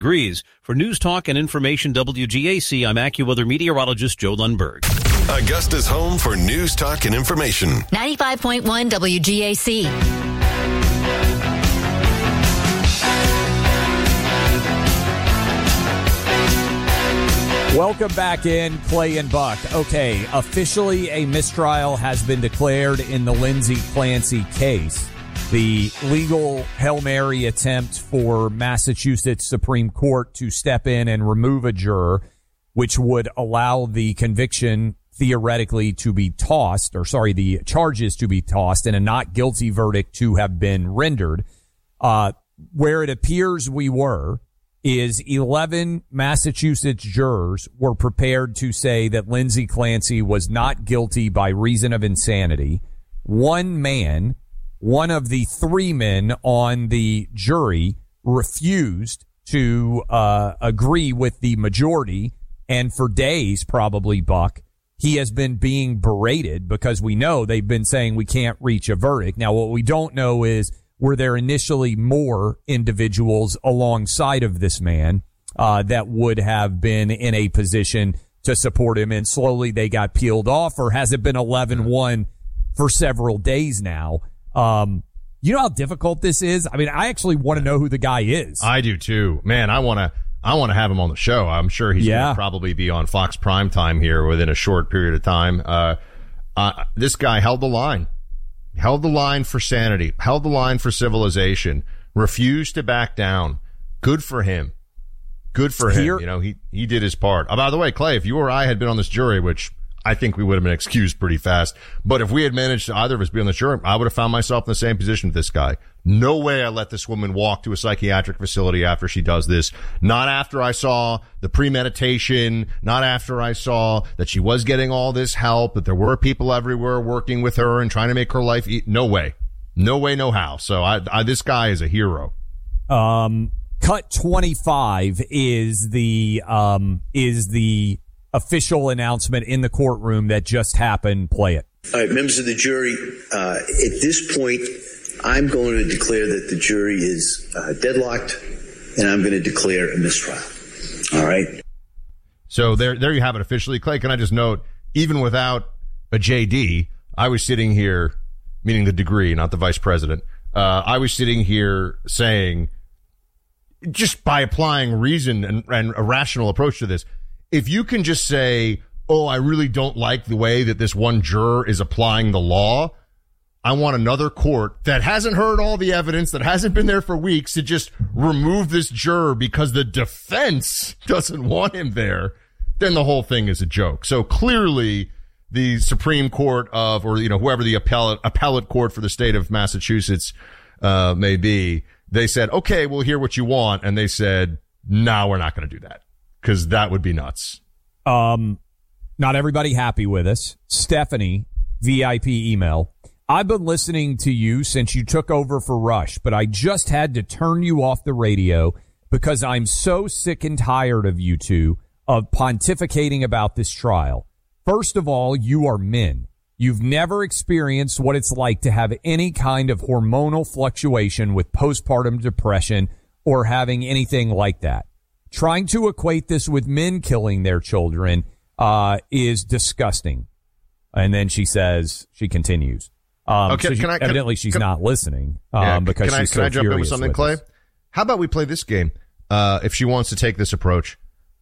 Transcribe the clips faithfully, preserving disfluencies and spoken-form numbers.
Degrees. For News Talk and Information W G A C, I'm AccuWeather meteorologist Joe Lundberg. Augusta's home for News Talk and Information. ninety-five point one W G A C. Welcome back in, Clay and Buck. Okay, officially a mistrial has been declared in the Lindsay Clancy case. The legal Hail Mary attempt for Massachusetts Supreme Court to step in and remove a juror, which would allow the conviction theoretically to be tossed, or sorry, the charges to be tossed and a not guilty verdict to have been rendered. Uh, where it appears we were is eleven Massachusetts jurors were prepared to say that Lindsay Clancy was not guilty by reason of insanity. One man, one of the three men on the jury, refused to uh, agree with the majority, and for days, probably, Buck, he has been being berated because we know they've been saying we can't reach a verdict. Now, what we don't know is, were there initially more individuals alongside of this man uh, that would have been in a position to support him, and slowly they got peeled off, or has it been eleven one for several days now? Um, you know how difficult this is? I mean, I actually want to know who the guy is. I do too. Man, I want to I want to have him on the show. I'm sure he's yeah. going to probably be on Fox Primetime here within a short period of time. Uh, uh, this guy held the line. Held the line for sanity, held the line for civilization, refused to back down. Good for him. Good for him. Here, you know, he, he did his part. Oh, by the way, Clay, if you or I had been on this jury, which I think we would have been excused pretty fast, but if we had managed to either of us be on the jury, I would have found myself in the same position with this guy. No way I let this woman walk to a psychiatric facility after she does this. Not after I saw the premeditation, not after I saw that she was getting all this help, that there were people everywhere working with her and trying to make her life eat. No way. No way, no how. So I, I this guy is a hero. Um, cut twenty-five is the, um, is the official announcement in the courtroom that just happened. Play it. All right, members of the jury, uh, at this point, I'm going to declare that the jury is uh, deadlocked, and I'm going to declare a mistrial. All right. So there, there you have it officially. Clay, can I just note, even without a J D, I was sitting here, meaning the degree, not the vice president. Uh, I was sitting here saying, just by applying reason and, and a rational approach to this, if you can just say, oh, I really don't like the way that this one juror is applying the law, I want another court that hasn't heard all the evidence, that hasn't been there for weeks, to just remove this juror because the defense doesn't want him there, then the whole thing is a joke. So clearly the Supreme Court of, or, you know, whoever the appellate, appellate court for the state of Massachusetts, uh, may be, they said, okay, we'll hear what you want. And they said, no, we're not going to do that, because that would be nuts. Um, not everybody happy with us. Stephanie, V I P email. I've been listening to you since you took over for Rush, but I just had to turn you off the radio because I'm so sick and tired of you two of pontificating about this trial. First of all, you are men. You've never experienced what it's like to have any kind of hormonal fluctuation with postpartum depression or having anything like that. Trying to equate this with men killing their children uh, is disgusting. And then she says, she continues. Um, okay, so she, can I, can, evidently she's can, not listening um, yeah, because can she's I, can so I jump in with furious something, with Clay? us. How about we play this game? Uh, if she wants to take this approach,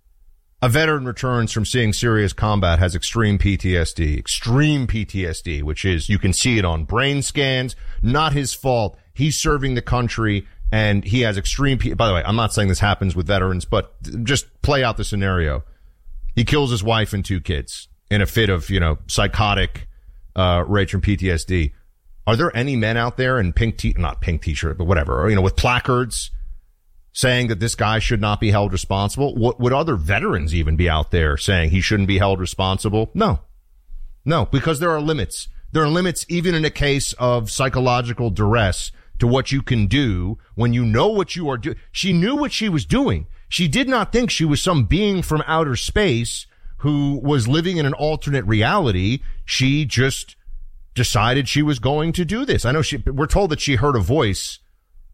a veteran returns from seeing serious combat, has extreme P T S D, extreme P T S D, which is, you can see it on brain scans, not his fault. He's serving the country and he has extreme P- by the way, I'm not saying this happens with veterans, but just play out the scenario. He kills his wife and two kids in a fit of, you know, psychotic, uh, rage from P T S D. Are there any men out there in pink t, not pink t-shirt, but whatever, or, you know, with placards saying that this guy should not be held responsible? What, would other veterans even be out there saying he shouldn't be held responsible? No, no, because there are limits. There are limits even in a case of psychological duress to what you can do when you know what you are doing. She knew what she was doing. She did not think she was some being from outer space who was living in an alternate reality. She just decided she was going to do this. I know she, we're told that she heard a voice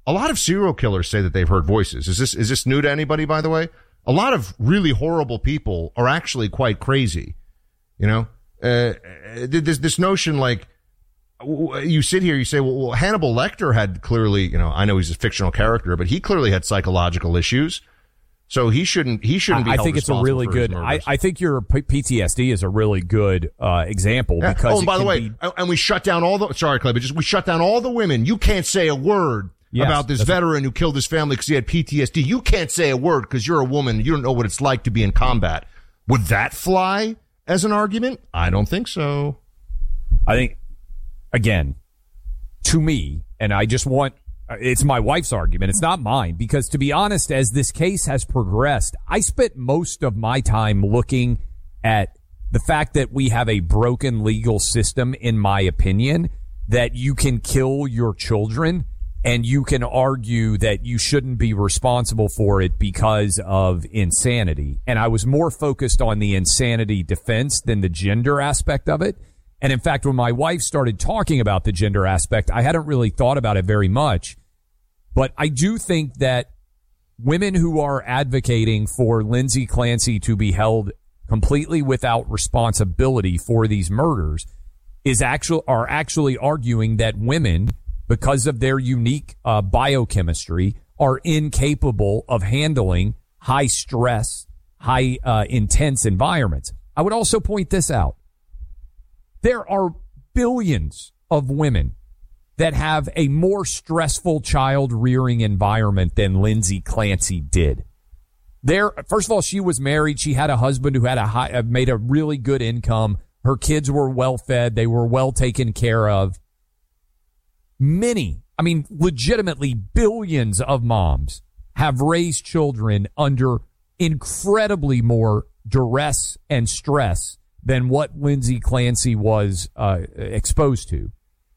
a lot of serial killers say that they've heard voices. Is this, is this new to anybody, by the way? A lot of really horrible people are actually quite crazy. You know, uh, this, this notion, like, you sit here, you say, well, Hannibal Lecter had clearly, you know, I know he's a fictional character, but he clearly had psychological issues. So he shouldn't, he shouldn't be I held think it's a really good, I, I think your P T S D is a really good, uh, example yeah. because. Oh, and by the way, be, and we shut down all the, sorry, Clay, but just, we shut down all the women. You can't say a word yes, about this veteran who killed his family because he had P T S D. You can't say a word because you're a woman. You don't know what it's like to be in combat. Would that fly as an argument? I don't think so. I think, again, to me, and I just want, it's my wife's argument. It's not mine because, to be honest, as this case has progressed, I spent most of my time looking at the fact that we have a broken legal system, in my opinion, that you can kill your children and you can argue that you shouldn't be responsible for it because of insanity. And I was more focused on the insanity defense than the gender aspect of it. And in fact, when my wife started talking about the gender aspect, I hadn't really thought about it very much. But I do think that women who are advocating for Lindsay Clancy to be held completely without responsibility for these murders is actual are actually arguing that women, because of their unique uh, biochemistry, are incapable of handling high stress, high uh, intense environments. I would also point this out. There are billions of women that have a more stressful child rearing environment than Lindsay Clancy did. There, first of all, she was married. She had a husband who had a high, made a really good income. Her kids were well fed. They were well taken care of. Many, I mean, legitimately billions of moms have raised children under incredibly more duress and stress than what Lindsay Clancy was uh, exposed to.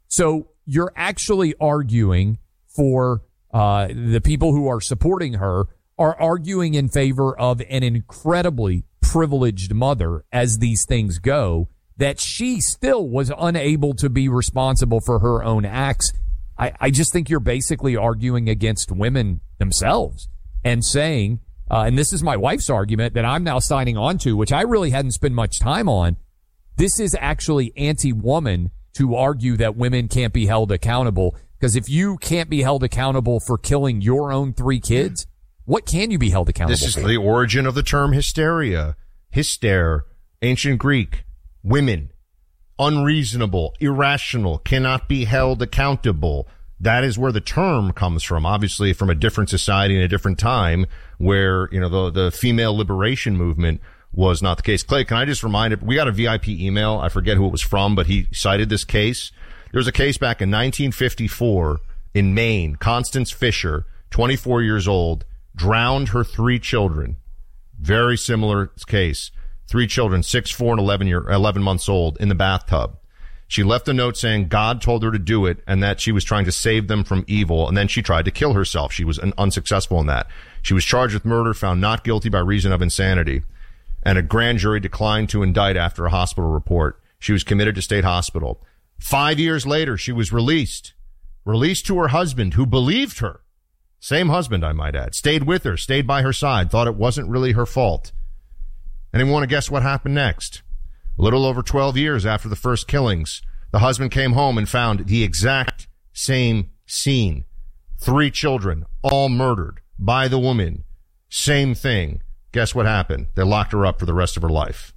So you're actually arguing for uh, the people who are supporting her are arguing in favor of an incredibly privileged mother as these things go, that she still was unable to be responsible for her own acts. I, I just think you're basically arguing against women themselves and saying, uh, and this is my wife's argument that I'm now signing on to, which I really hadn't spent much time on. This is actually anti-woman to argue that women can't be held accountable, because if you can't be held accountable for killing your own three kids, what can you be held accountable for? This is the origin of the term hysteria. Hyster, ancient Greek, women, unreasonable, irrational, cannot be held accountable. That is where the term comes from, obviously from a different society and a different time where, you know, the, the female liberation movement was not the case. Clay, can I just remind it? We got a V I P email. I forget who it was from, but he cited this case. There was a case back in nineteen fifty-four in Maine. Constance Fisher, twenty-four years old, drowned her three children. Very similar case. Three children, six, four, and eleven year, eleven months old, in the bathtub. She left a note saying God told her to do it and that she was trying to save them from evil, and then she tried to kill herself. She was un- unsuccessful in that. She was charged with murder, found not guilty by reason of insanity, and a grand jury declined to indict after a hospital report. She was committed to state hospital. Five years later, she was released. Released to her husband, who believed her. Same husband, I might add. Stayed with her, stayed by her side, thought it wasn't really her fault. Anyone want to guess what happened next? A little over twelve years after the first killings, the husband came home and found the exact same scene. Three children, all murdered by the woman. Same thing. Guess what happened? They locked her up for the rest of her life.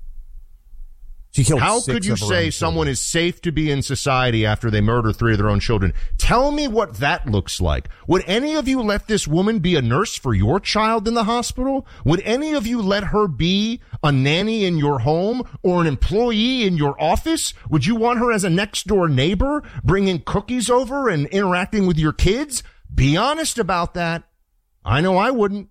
She killed How six could you of her say own someone children. is safe to be in society after they murder three of their own children? Tell me what that looks like. Would any of you let this woman be a nurse for your child in the hospital? Would any of you let her be a nanny in your home or an employee in your office? Would you want her as a next door neighbor, bringing cookies over and interacting with your kids? Be honest about that. I know I wouldn't.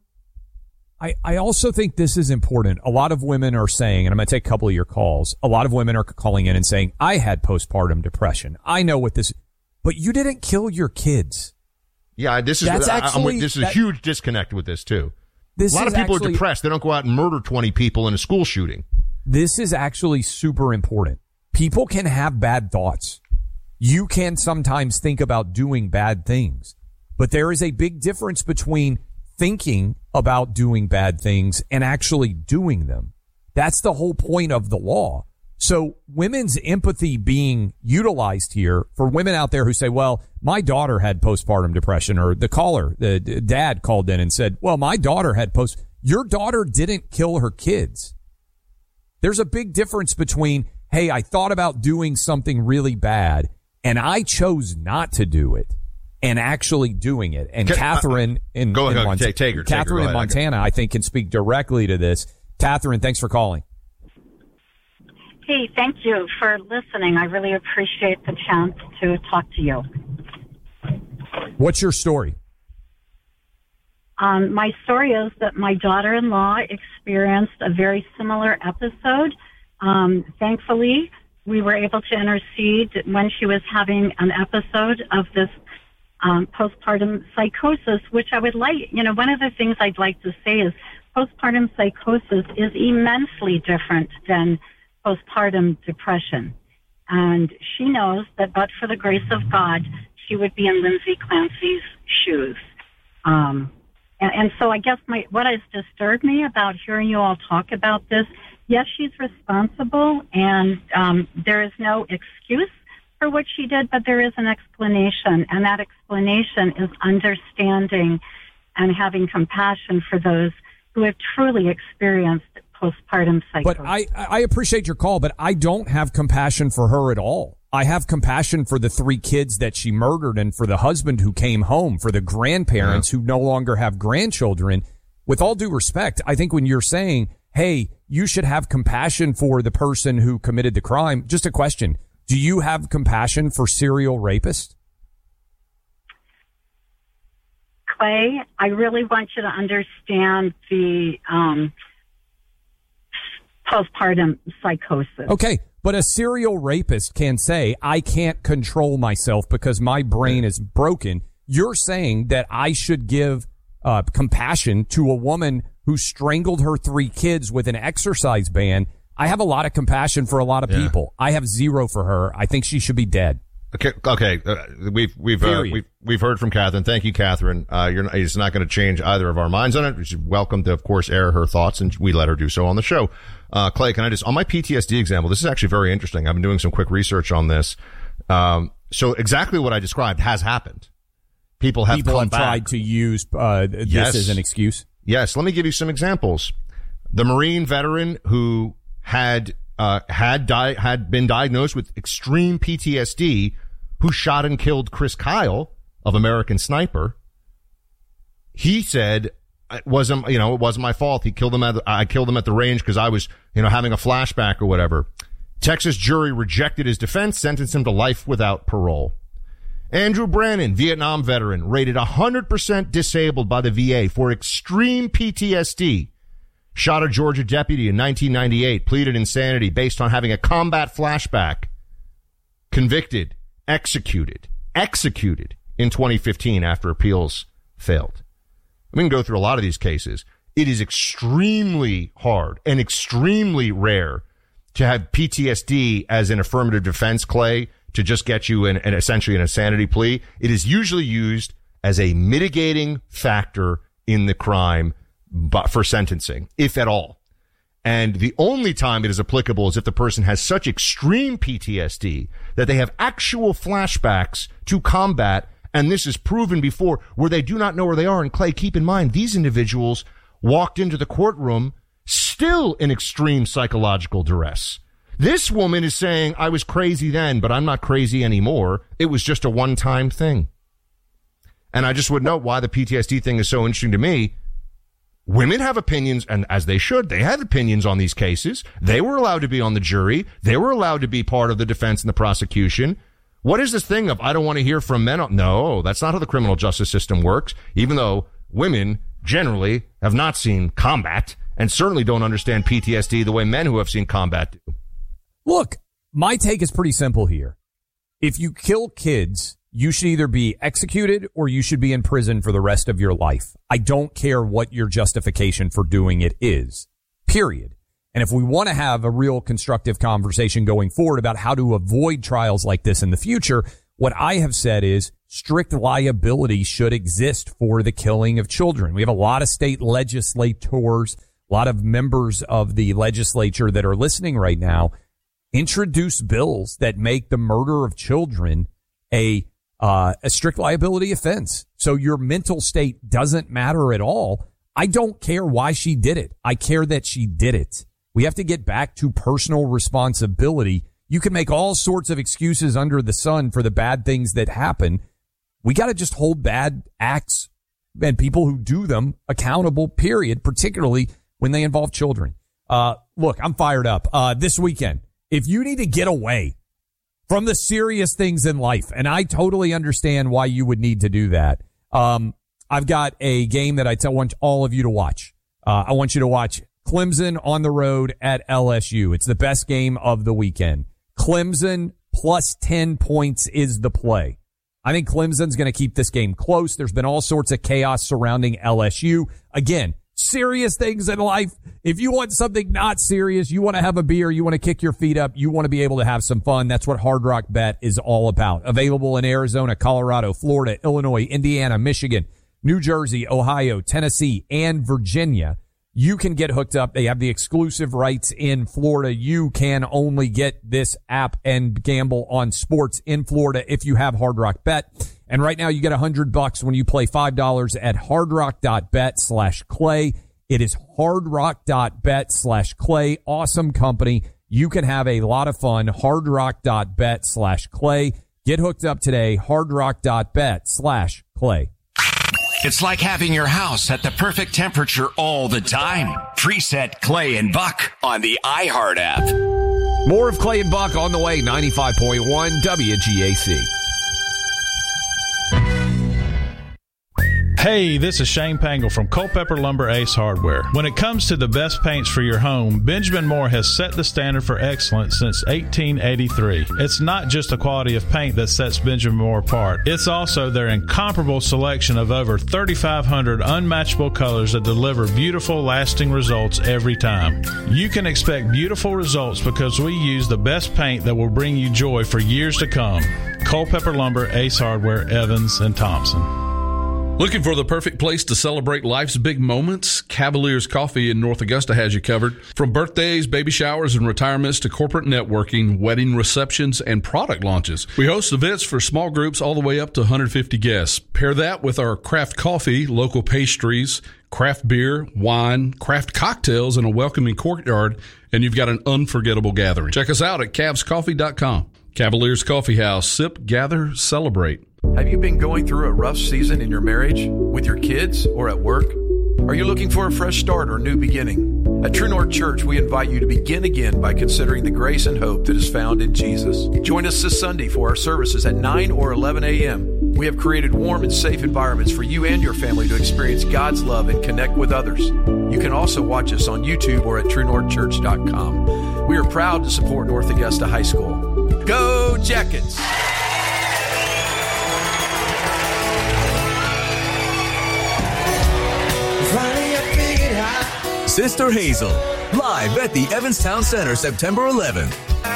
I, I also think this is important. A lot of women are saying, and I'm going to take a couple of your calls, a lot of women are calling in and saying, I had postpartum depression. I know what this, but you didn't kill your kids. Yeah, this is, That's I, actually, I'm, this is that, a huge disconnect with this too. This a lot is of people actually, are depressed. They don't go out and murder twenty people in a school shooting. This is actually super important. People can have bad thoughts. You can sometimes think about doing bad things. But there is a big difference between thinking about doing bad things and actually doing them. That's the whole point of the law. So women's empathy being utilized here for women out there who say, well, my daughter had postpartum depression, or the caller, the dad called in and said, well, my daughter had post. Your daughter didn't kill her kids. There's a big difference between, hey, I thought about doing something really bad and I chose not to do it, and actually doing it. And can, Catherine uh, in, go, in go, Mont- take, take her, Catherine take her, in Montana, I think, can speak directly to this. Catherine, thanks for calling. Hey, thank you for listening. I really appreciate the chance to talk to you. What's your story? Um, my story is that my daughter-in-law experienced a very similar episode. Um, thankfully, we were able to intercede when she was having an episode of this um, postpartum psychosis, which I would like, you know, one of the things I'd like to say is postpartum psychosis is immensely different than postpartum depression. And she knows that but for the grace of God, she would be in Lindsay Clancy's shoes. Um, and, and so I guess my what has disturbed me about hearing you all talk about this, yes, she's responsible, and um, there is no excuse for what she did, but there is an explanation, and that explanation is understanding and having compassion for those who have truly experienced postpartum psychosis. But I, I appreciate your call, but I don't have compassion for her at all. I have compassion for the three kids that she murdered and for the husband who came home, for the grandparents yeah. who no longer have grandchildren. With all due respect, I think when you're saying, hey, you should have compassion for the person who committed the crime, just a question. Do you have compassion for serial rapists? Clay, I really want you to understand the um, postpartum psychosis. Okay, but a serial rapist can say, I can't control myself because my brain is broken. You're saying that I should give uh, compassion to a woman who strangled her three kids with an exercise band. I have a lot of compassion for a lot of yeah. people. I have zero for her. I think she should be dead. Okay, okay. Uh, we've we've uh, we've we've heard from Catherine. Thank you, Catherine. Uh, you're not, it's not going to change either of our minds on it. She's welcome to, of course, air her thoughts, and we let her do so on the show. Uh, Clay, can I just on my P T S D example? This is actually very interesting. I've been doing some quick research on this. Um, so exactly what I described has happened. People have people come have back. tried to use uh, this yes. as an excuse. Yes. Let me give you some examples. The Marine veteran who had uh had di- had been diagnosed with extreme P T S D, who shot and killed Chris Kyle of American Sniper. He said it wasn't, you know, it wasn't my fault. He killed him at the, I killed him at the range because I was, you know, having a flashback or whatever. Texas jury rejected his defense, sentenced him to life without parole. Andrew Brannon, Vietnam veteran, rated one hundred percent disabled by the V A for extreme P T S D. Shot a Georgia deputy in nineteen ninety-eight, pleaded insanity based on having a combat flashback. Convicted, executed, executed in twenty fifteen after appeals failed. We can go through a lot of these cases. It is extremely hard and extremely rare to have P T S D as an affirmative defense, Clay, to just get you in, in essentially an insanity plea. It is usually used as a mitigating factor in the crime but for sentencing, if at all. And the only time it is applicable is if the person has such extreme P T S D that they have actual flashbacks to combat. And this is proven before where they do not know where they are. And Clay, keep in mind, these individuals walked into the courtroom still in extreme psychological duress. This woman is saying, I was crazy then, but I'm not crazy anymore. It was just a one-time thing. And I just would note why the P T S D thing is so interesting to me. Women have opinions, and as they should, they had opinions on these cases. They were allowed to be on the jury. They were allowed to be part of the defense and the prosecution. What is this thing of, I don't want to hear from men? No, that's not how the criminal justice system works, even though women generally have not seen combat and certainly don't understand P T S D the way men who have seen combat do. Look, my take is pretty simple here. If you kill kids, you should either be executed or you should be in prison for the rest of your life. I don't care what your justification for doing it is, period. And if we want to have a real constructive conversation going forward about how to avoid trials like this in the future, What I have said is strict liability should exist for the killing of children. We have a lot of state legislators, a lot of members of the legislature that are listening right now, introduce bills that make the murder of children a uh, a strict liability offense. So your mental state doesn't matter at all. I don't care why she did it. I care that she did it. We have to get back to personal responsibility. You can make all sorts of excuses under the sun for the bad things that happen. We got to just hold bad acts and people who do them accountable, period, particularly when they involve children. Uh, look, I'm fired up. Uh, this weekend, if you need to get away from the serious things in life, and I totally understand why you would need to do that, um, I've got a game that I tell, want all of you to watch. Uh, I want you to watch Clemson on the road at L S U. It's the best game of the weekend. Clemson plus ten points is the play. I think Clemson's going to keep this game close. There's been all sorts of chaos surrounding L S U. Again, serious things in life. If you want something not serious, you want to have a beer, you want to kick your feet up, you want to be able to have some fun. That's what Hard Rock Bet is all about. Available in Arizona, Colorado, Florida, Illinois, Indiana, Michigan, New Jersey, Ohio, Tennessee, and Virginia. You can get hooked up. They have the exclusive rights in Florida. You can only get this app and gamble on sports in Florida if you have Hard Rock Bet. And right now you get a hundred bucks when you play five dollars at hardrock.bet slash clay. It is hardrock.bet slash clay. Awesome company. You can have a lot of fun. Hardrock.bet slash clay. Get hooked up today. Hardrock.bet slash clay. It's like having your house at the perfect temperature all the time. Preset Clay and Buck on the iHeart app. More of Clay and Buck on the way, ninety-five point one W G A C. Hey, this is Shane Pangle from Culpeper Lumber Ace Hardware. When it comes to the best paints for your home, Benjamin Moore has set the standard for excellence since eighteen eighty-three. It's not just the quality of paint that sets Benjamin Moore apart. It's also their incomparable selection of over thirty-five hundred unmatchable colors that deliver beautiful, lasting results every time. You can expect beautiful results because we use the best paint that will bring you joy for years to come. Culpeper Lumber, Ace Hardware, Evans, and Thompson. Looking for the perfect place to celebrate life's big moments? Cavaliers Coffee in North Augusta has you covered. From birthdays, baby showers, and retirements to corporate networking, wedding receptions, and product launches. We host events for small groups all the way up to one hundred fifty guests. Pair that with our craft coffee, local pastries, craft beer, wine, craft cocktails, and a welcoming courtyard, and you've got an unforgettable gathering. Check us out at cavs coffee dot com. Cavaliers Coffee House. Sip, gather, celebrate. Have you been going through a rough season in your marriage, with your kids, or at work? Are you looking for a fresh start or new beginning? At True North Church, we invite you to begin again by considering the grace and hope that is found in Jesus. Join us this Sunday for our services at nine or eleven a.m. We have created warm and safe environments for you and your family to experience God's love and connect with others. You can also watch us on YouTube or at true north church dot com. We are proud to support North Augusta High School. Go Jackets! Sister Hazel, live at the Evanstown Center, September eleventh.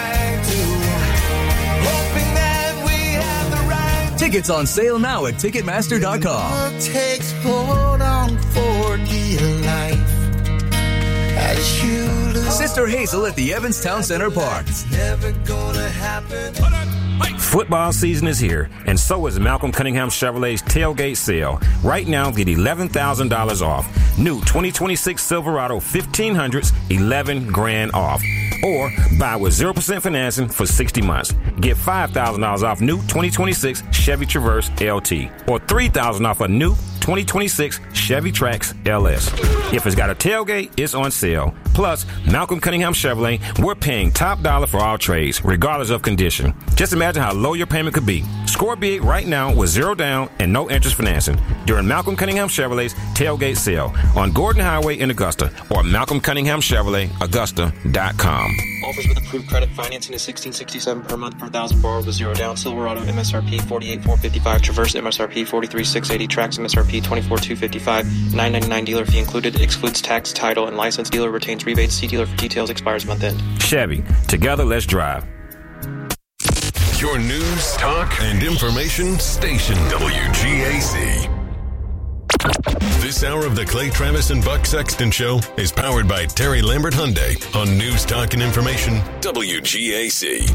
Tickets on sale now at ticketmaster dot com. Takes hold on for dear life. As you Sister Hazel at the Evanstown Center Park. It's never gonna happen. Football season is here, and so is Malcolm Cunningham Chevrolet's tailgate sale. Right now, get eleven thousand dollars off. New twenty twenty-six Silverado fifteen hundreds, eleven grand off. Or buy with zero percent financing for sixty months. Get five thousand dollars off new twenty twenty-six Chevy Traverse L T. Or three thousand dollars off a new twenty twenty-six Chevy Trax L S. If it's got a tailgate, it's on sale. Plus, Malcolm Cunningham Chevrolet, we're paying top dollar for all trades, regardless of condition. Just imagine how low your payment could be. Score big right now with zero down and no interest financing during Malcolm Cunningham Chevrolet's tailgate sale on Gordon Highway in Augusta or Malcolm Cunningham Chevrolet Augusta dot com. Offers with approved credit financing is sixteen sixty-seven per month per thousand borrowed with zero down. Silverado M S R P forty-eight thousand four hundred fifty-five. Traverse M S R P forty-three thousand six hundred eighty. Trax M S R P twenty-four thousand two hundred fifty-five. nine ninety-nine dealer fee included. Excludes tax, title, and license. Dealer retains rebates. See dealer for details. Expires month end. Chevy. Together, let's drive. Your news, talk, and information station, W G A C. This hour of the Clay Travis and Buck Sexton Show is powered by Terry Lambert Hyundai on News, Talk, and Information, W G A C.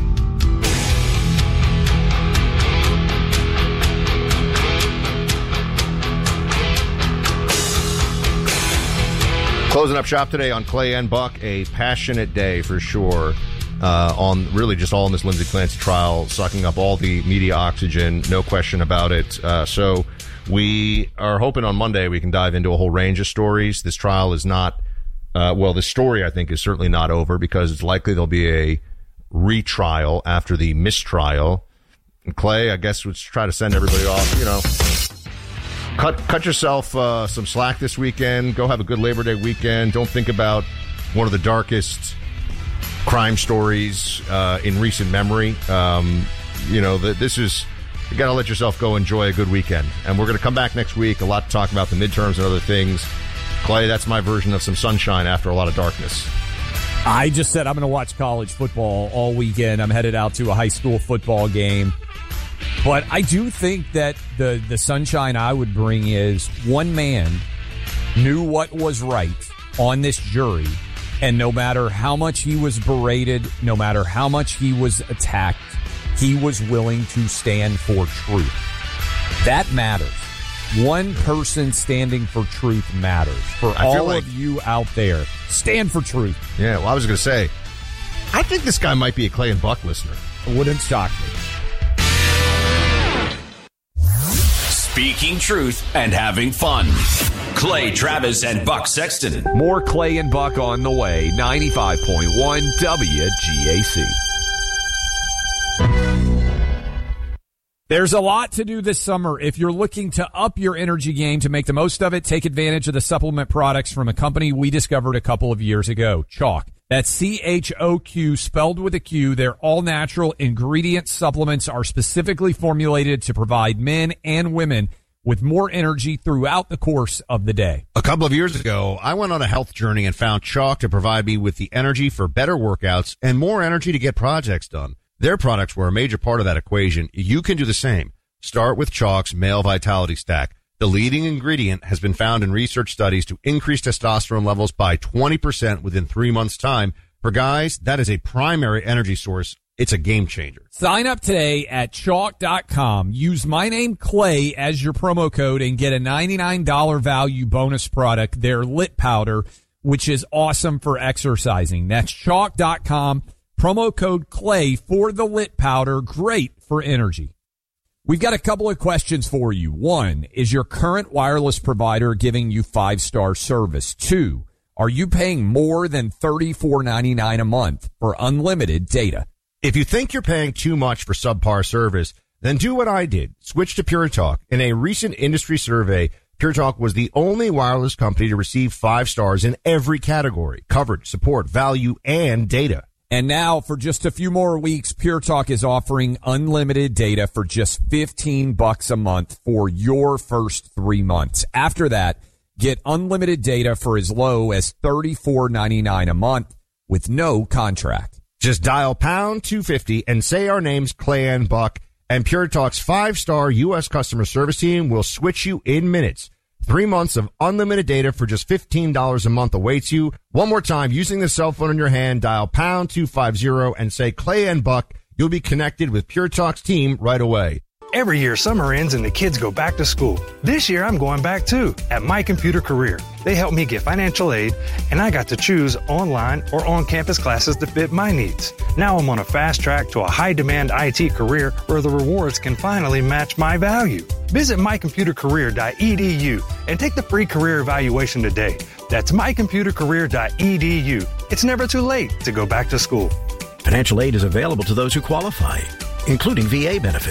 Closing up shop today on Clay and Buck, a passionate day for sure. Uh, on really just all in this Lindsey Clancy trial, sucking up all the media oxygen, no question about it. Uh, so we are hoping on Monday we can dive into a whole range of stories. This trial is not, uh, well, the story I think is certainly not over because it's likely there'll be a retrial after the mistrial. And Clay, I guess, let's try to send everybody off, you know. Cut cut yourself uh, some slack this weekend. Go have a good Labor Day weekend. Don't think about one of the darkest crime stories uh, in recent memory. Um, you know, the, this is, you got to let yourself go enjoy a good weekend. And we're going to come back next week. A lot to talk about the midterms and other things. Clay, that's my version of some sunshine after a lot of darkness. I just said I'm going to watch college football all weekend. I'm headed out to a high school football game. But I do think that the, the sunshine I would bring is one man knew what was right on this jury, and no matter how much he was berated, no matter how much he was attacked, he was willing to stand for truth. That matters. One person standing for truth matters. For I feel all like, of you out there, stand for truth. Yeah, well, I was going to say, I think this guy might be a Clay and Buck listener. It wouldn't shock me. Speaking truth and having fun. Clay Travis and Buck Sexton. More Clay and Buck on the way. ninety-five point one W G A C. There's a lot to do this summer. If you're looking to up your energy game to make the most of it, take advantage of the supplement products from a company we discovered a couple of years ago, Chalk. That's C H O Q, spelled with a Q. Their all-natural ingredient supplements are specifically formulated to provide men and women with more energy throughout the course of the day. A couple of years ago, I went on a health journey and found Chalk to provide me with the energy for better workouts and more energy to get projects done. Their products were a major part of that equation. You can do the same. Start with Chalk's Male Vitality Stack. The leading ingredient has been found in research studies to increase testosterone levels by twenty percent within three months' time. For guys, that is a primary energy source. It's a game changer. Sign up today at chalk dot com. Use my name, Clay, as your promo code and get a ninety-nine dollars value bonus product, their Lit Powder, which is awesome for exercising. That's chalk dot com. Promo code Clay for the Lit Powder. Great for energy. We've got a couple of questions for you. One, is your current wireless provider giving you five-star service? Two, are you paying more than thirty-four ninety-nine a month for unlimited data? If you think you're paying too much for subpar service, then do what I did. Switch to Pure Talk. In a recent industry survey, Pure Talk was the only wireless company to receive five stars in every category: coverage, support, value, and data. And now, for just a few more weeks, Pure Talk is offering unlimited data for just fifteen bucks a month for your first three months. After that, get unlimited data for as low as thirty-four ninety-nine a month with no contract. Just dial pound two fifty and say our name's Clay and Buck, and Pure Talk's five-star U S customer service team will switch you in minutes. Three months of unlimited data for just fifteen dollars a month awaits you. One more time, using the cell phone in your hand, dial pound two fifty and say Clay and Buck. You'll be connected with Pure Talk's team right away. Every year, summer ends and the kids go back to school. This year, I'm going back too, at My Computer Career. They helped me get financial aid, and I got to choose online or on-campus classes that fit my needs. Now I'm on a fast track to a high-demand I T career where the rewards can finally match my value. Visit my computer career dot e d u and take the free career evaluation today. That's my computer career dot e d u. It's never too late to go back to school. Financial aid is available to those who qualify, including V A benefits.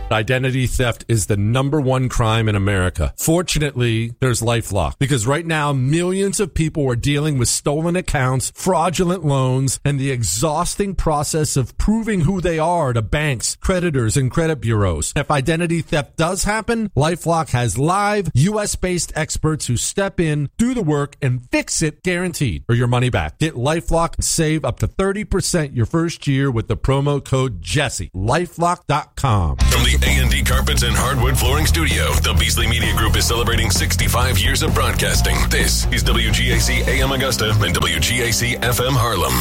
Identity theft is the number one crime in America. Fortunately, there's LifeLock, because right now millions of people are dealing with stolen accounts, fraudulent loans, and the exhausting process of proving who they are to banks, creditors, and credit bureaus. If identity theft does happen, LifeLock has live U S-based experts who step in, do the work, and fix it guaranteed, or your money back. Get LifeLock and save up to thirty percent your first year with the promo code Jesse. LifeLock dot com. From the A and D Carpets and Hardwood Flooring Studio, the Beasley Media Group is celebrating sixty-five years of broadcasting. This is W G A C A M Augusta and W G A C F M Harlem.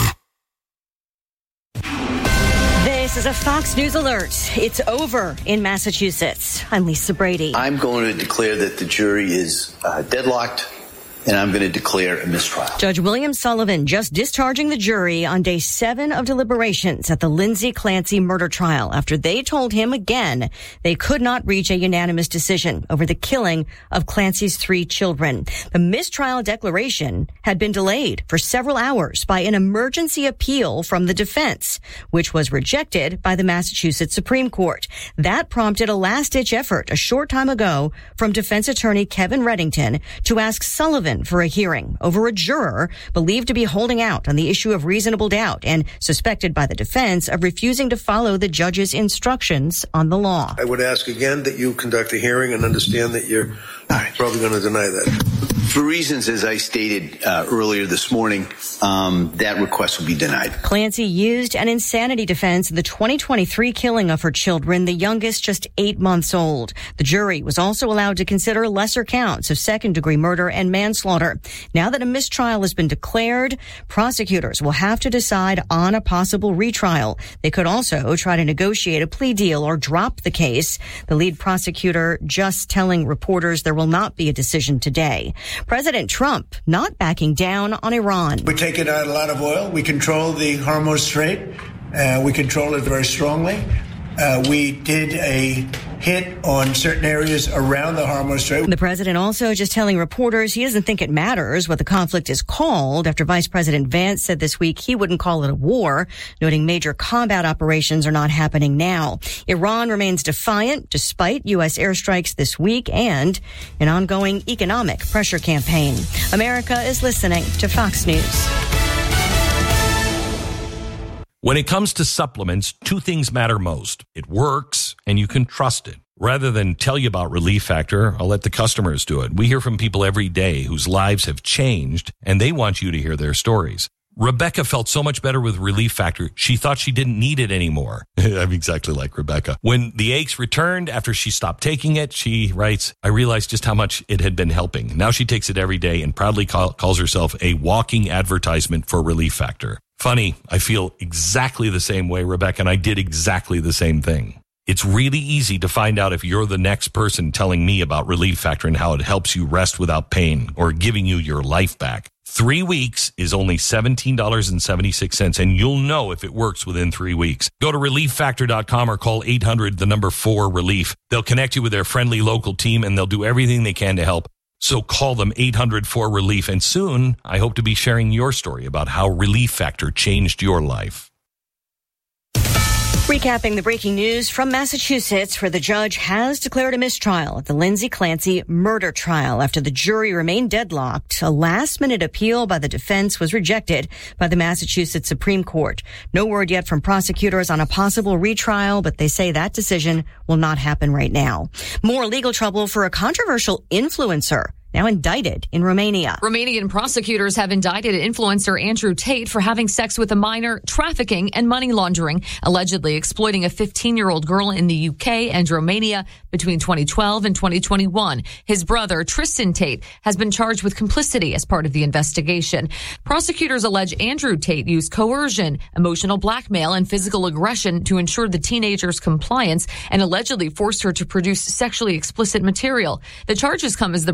This is a Fox News alert. It's over in Massachusetts. I'm Lisa Brady. I'm going to declare that the jury is uh, deadlocked, and I'm going to declare a mistrial. Judge William Sullivan just discharging the jury on day seven of deliberations at the Lindsay Clancy murder trial after they told him again they could not reach a unanimous decision over the killing of Clancy's three children. The mistrial declaration had been delayed for several hours by an emergency appeal from the defense, which was rejected by the Massachusetts Supreme Court. That prompted a last-ditch effort a short time ago from defense attorney Kevin Reddington to ask Sullivan for a hearing over a juror believed to be holding out on the issue of reasonable doubt and suspected by the defense of refusing to follow the judge's instructions on the law. I would ask again that you conduct a hearing and understand that you're probably going to deny that. For reasons, as I stated uh, earlier this morning, um, that request will be denied. Clancy used an insanity defense in the twenty twenty-three killing of her children, the youngest just eight months old. The jury was also allowed to consider lesser counts of second-degree murder and manslaughter. Now that a mistrial has been declared, prosecutors will have to decide on a possible retrial. They could also try to negotiate a plea deal or drop the case. The lead prosecutor just telling reporters there will not be a decision today. President Trump not backing down on Iran. We're taking out a lot of oil. We control the Hormuz Strait. Uh, we control it very strongly. Uh, we did a hit on certain areas around the Hormuz Strait. The president also just telling reporters he doesn't think it matters what the conflict is called after Vice President Vance said this week he wouldn't call it a war, noting major combat operations are not happening now. Iran remains defiant despite U S airstrikes this week and an ongoing economic pressure campaign. America is listening to Fox News. When it comes to supplements, two things matter most. It works, and you can trust it. Rather than tell you about Relief Factor, I'll let the customers do it. We hear from people every day whose lives have changed, and they want you to hear their stories. Rebecca felt so much better with Relief Factor, she thought she didn't need it anymore. I'm exactly like Rebecca. When the aches returned after she stopped taking it, she writes, I realized just how much it had been helping. Now she takes it every day and proudly call, calls herself a walking advertisement for Relief Factor. Funny, I feel exactly the same way, Rebecca, and I did exactly the same thing. It's really easy to find out if you're the next person telling me about Relief Factor and how it helps you rest without pain or giving you your life back. Three weeks is only seventeen dollars and seventy-six cents, and you'll know if it works within three weeks. Go to relief factor dot com or call eight hundred, the number four, relief. They'll connect you with their friendly local team, and they'll do everything they can to help. So call them eight hundred four relief, and soon I hope to be sharing your story about how Relief Factor changed your life. Recapping the breaking news from Massachusetts, where the judge has declared a mistrial at the Lindsay Clancy murder trial after the jury remained deadlocked. A last-minute appeal by the defense was rejected by the Massachusetts Supreme Court. No word yet from prosecutors on a possible retrial, but they say that decision will not happen right now. More legal trouble for a controversial influencer now indicted in Romania. Romanian prosecutors have indicted influencer Andrew Tate for having sex with a minor, trafficking, and money laundering, allegedly exploiting a fifteen-year-old girl in the U K and Romania between twenty twelve and twenty twenty-one. His brother, Tristan Tate, has been charged with complicity as part of the investigation. Prosecutors allege Andrew Tate used coercion, emotional blackmail, and physical aggression to ensure the teenager's compliance and allegedly forced her to produce sexually explicit material. The charges come as the brothers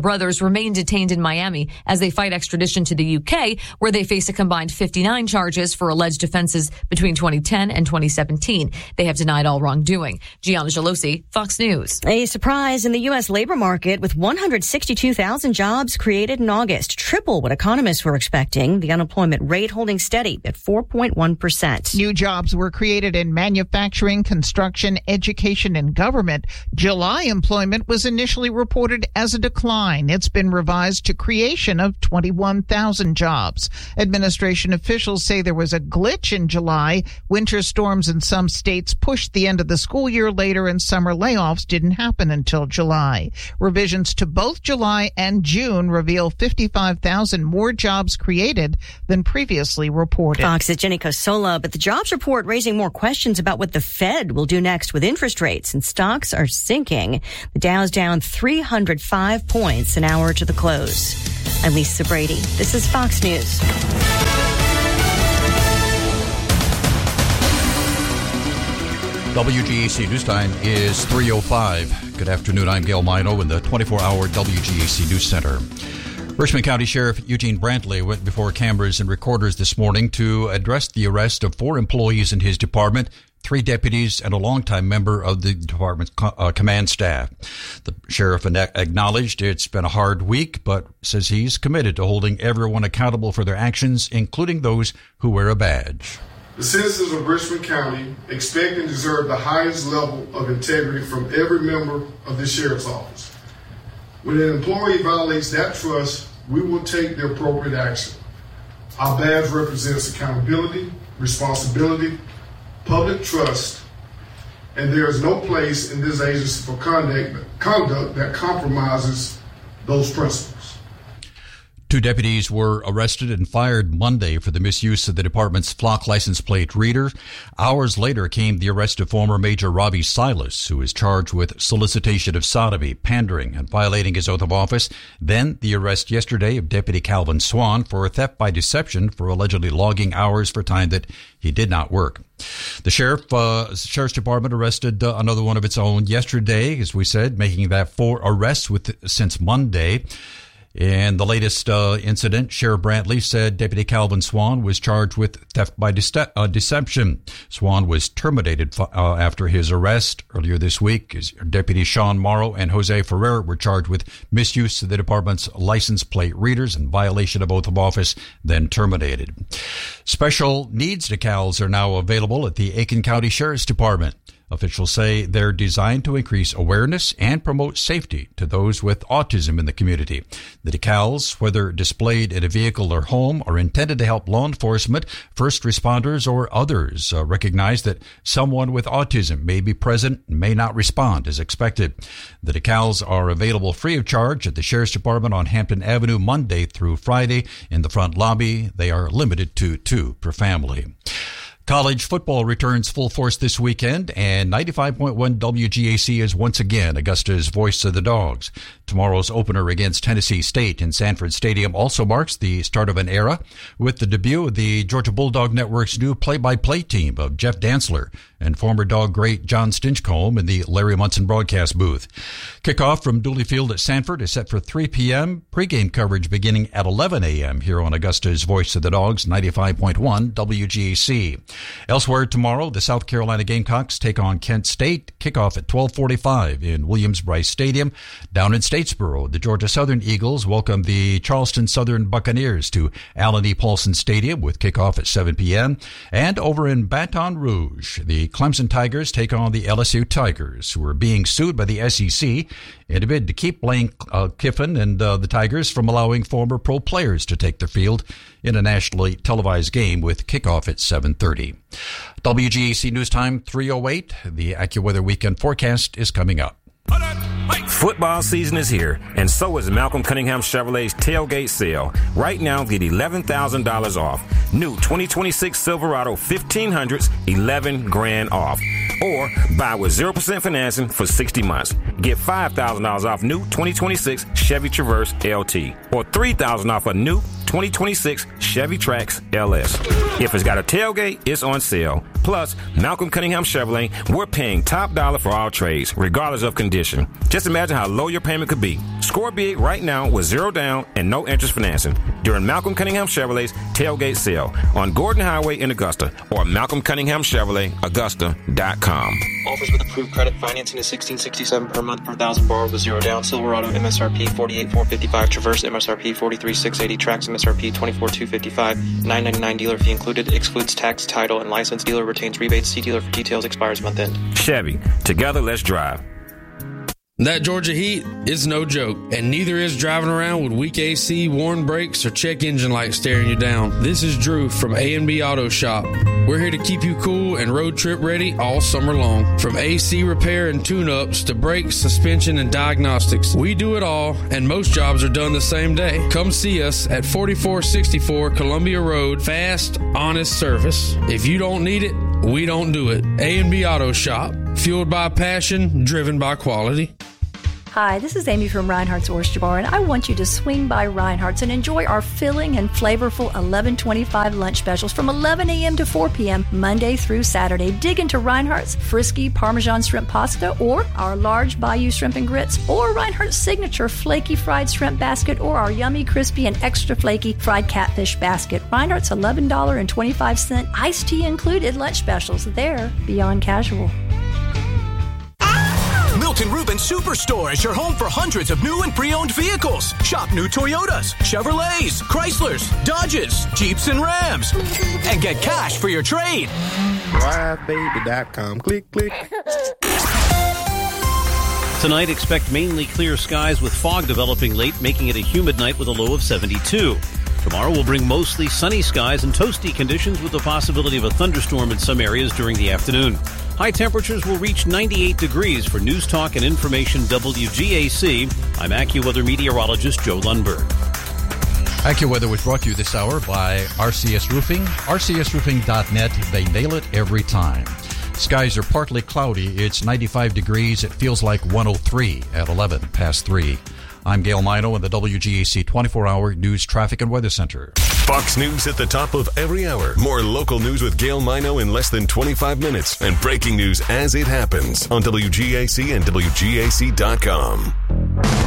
remain detained in Miami as they fight extradition to the U K, where they face a combined fifty-nine charges for alleged offenses between twenty ten and twenty seventeen. They have denied all wrongdoing. Gianna Gelosi, Fox News. A surprise in the U S labor market with one hundred sixty-two thousand jobs created in August, triple what economists were expecting. The unemployment rate holding steady at four point one percent. New jobs were created in manufacturing, construction, education, and government. July employment was initially reported as a decline. It's been revised to creation of twenty-one thousand jobs. Administration officials say there was a glitch in July. Winter storms in some states pushed the end of the school year later, and summer layoffs didn't happen until July. Revisions to both July and June reveal fifty-five thousand more jobs created than previously reported. Fox's Jenny Cosola, but the jobs report raising more questions about what the Fed will do next with interest rates, and stocks are sinking. The Dow's down three hundred five points an hour to the close. I'm Lisa Brady. This is Fox News. W G A C News Time is three oh five. Good afternoon. I'm Gail Mino in the twenty-four hour W G A C News Center. Richmond County Sheriff Eugene Brantley went before cameras and recorders this morning to address the arrest of four employees in his department, three deputies, and a longtime member of the department's uh, command staff. The sheriff acknowledged it's been a hard week, but says he's committed to holding everyone accountable for their actions, including those who wear a badge. The citizens of Richmond County expect and deserve the highest level of integrity from every member of the sheriff's office. When an employee violates that trust, we will take the appropriate action. Our badge represents accountability, responsibility, public trust, and there is no place in this agency for conduct, conduct that compromises those principles. Two deputies were arrested and fired Monday for the misuse of the department's flock license plate reader. Hours later came the arrest of former Major Robbie Silas, who is charged with solicitation of sodomy, pandering, and violating his oath of office. Then the arrest yesterday of Deputy Calvin Swan for theft by deception for allegedly logging hours for time that he did not work. The sheriff, uh, sheriff's department arrested uh, another one of its own yesterday, as we said, making that four arrests with since Monday. In the latest uh, incident, Sheriff Brantley said Deputy Calvin Swan was charged with theft by dece- uh, deception. Swan was terminated uh, after his arrest earlier this week. His Deputy Sean Morrow and Jose Ferrer were charged with misuse of the department's license plate readers and violation of oath of office, then terminated. Special needs decals are now available at the Aiken County Sheriff's Department. Officials say they're designed to increase awareness and promote safety to those with autism in the community. The decals, whether displayed in a vehicle or home, are intended to help law enforcement, first responders, or others uh, recognize that someone with autism may be present and may not respond as expected. The decals are available free of charge at the Sheriff's Department on Hampton Avenue Monday through Friday. In the front lobby, they are limited to two per family. College football returns full force this weekend, and ninety-five point one W G A C is once again Augusta's voice of the Dogs. Tomorrow's opener against Tennessee State in Sanford Stadium also marks the start of an era with the debut of the Georgia Bulldog Network's new play-by-play team of Jeff Dantzler and former Dog great John Stinchcomb in the Larry Munson broadcast booth. Kickoff from Dooley Field at Sanford is set for three p.m. Pre-game coverage beginning at eleven a.m. here on Augusta's voice of the Dogs, ninety-five point one W G A C. Elsewhere tomorrow, the South Carolina Gamecocks take on Kent State. Kickoff at twelve forty-five in Williams-Brice Stadium. Down in Statesboro, the Georgia Southern Eagles welcome the Charleston Southern Buccaneers to Allen E. Paulson Stadium with kickoff at seven p.m. And over in Baton Rouge, the Clemson Tigers take on the L S U Tigers, who are being sued by the S E C in a bid to keep Lane uh, Kiffin and uh, the Tigers from allowing former pro players to take the field in a nationally televised game with kickoff at seven thirty. W G A C News Time three oh eight. The AccuWeather Weekend Forecast is coming up. Football season is here, and so is Malcolm Cunningham Chevrolet's tailgate sale. Right now, get eleven thousand dollars off. New twenty twenty-six Silverado fifteen hundreds, eleven grand off. Or buy with zero percent financing for sixty months. Get five thousand dollars off new twenty twenty-six Chevy Traverse L T. Or three thousand dollars off a new twenty twenty-six Chevy Trax L S. If it's got a tailgate, it's on sale. Plus, Malcolm Cunningham Chevrolet, we're paying top dollar for all trades, regardless of condition. Just imagine how low your payment could be. Score big right now with zero down and no interest financing during Malcolm Cunningham Chevrolet's tailgate sale on Gordon Highway in Augusta or Malcolm Cunningham Chevrolet Augusta dot com. Offers with approved credit. Financing is sixteen sixty-seven per month per thousand borrowed with zero down. Silverado M S R P forty-eight four fifty-five. Traverse M S R P forty-three six eighty. Trax M S R P twenty-four two fifty-five. nine ninety-nine dealer fee included. Excludes tax, title, and license. Dealer retains rebates. See dealer for details. Expires month end. Chevy. Together, let's drive. That Georgia heat is no joke, and neither is driving around with weak A C, worn brakes, or check engine lights staring you down. This is Drew from A and B Auto Shop. We're here to keep you cool and road trip ready all summer long. From A C repair and tune-ups to brakes, suspension, and diagnostics, we do it all, and most jobs are done the same day. Come see us at forty-four sixty-four Columbia Road. Fast, honest service. If you don't need it, we don't do it. A and B Auto Shop. Fueled by passion, driven by quality. Hi, this is Amy from Reinhardt's Oyster Bar, and I want you to swing by Reinhardt's and enjoy our filling and flavorful eleven twenty-five lunch specials from eleven a.m. to four p.m. Monday through Saturday. Dig into Reinhardt's Frisky Parmesan Shrimp Pasta or our large Bayou Shrimp and Grits or Reinhardt's Signature Flaky Fried Shrimp Basket or our yummy, crispy, and extra flaky fried catfish basket. Reinhardt's eleven twenty-five iced tea included lunch specials. They're beyond casual. Milton Rubin Superstore is your home for hundreds of new and pre-owned vehicles. Shop new Toyotas, Chevrolets, Chryslers, Dodges, Jeeps, and Rams. And get cash for your trade. drive baby dot com. Click, click. Tonight, expect mainly clear skies with fog developing late, making it a humid night with a low of seventy-two. Tomorrow will bring mostly sunny skies and toasty conditions with the possibility of a thunderstorm in some areas during the afternoon. High temperatures will reach ninety-eight degrees for News Talk and Information W G A C. I'm AccuWeather meteorologist Joe Lundberg. AccuWeather was brought to you this hour by R C S Roofing. R C S roofing dot net. They nail it every time. Skies are partly cloudy. It's ninety-five degrees. It feels like one oh three at eleven past three. I'm Gail Mino in the W G A C twenty-four hour News, Traffic, and Weather Center. Fox News at the top of every hour. More local news with Gail Mino in less than twenty-five minutes. And breaking news as it happens on W G A C and W G A C dot com.